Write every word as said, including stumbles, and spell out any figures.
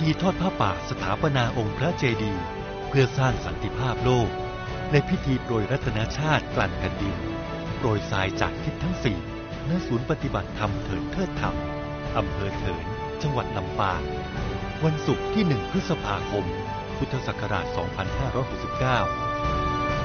ธีทอดผ้าป่าสถาปนาองค์พระเจดีย์เพื่อสร้างสันติภาพโลกในพิธีโปรยรัตนชาติกลั่นแผ่นดินโปรยทรายจากทิศทั้งสี่ณศูนย์ปฏิบัติธรรมเถินเทิดธรรมอำเภอเถินจังหวัดลำปางวันศุกร์ที่หนึ่งพฤษภาคมพุทธศักราชสองพันห้าร้อยหกสิบเก้า